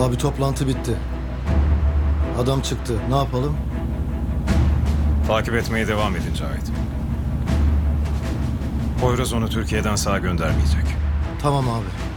Abi toplantı bitti. Adam çıktı. Ne yapalım? Takip etmeye devam edin Cahit. Poyraz onu Türkiye'den sağ göndermeyecek. Tamam abi.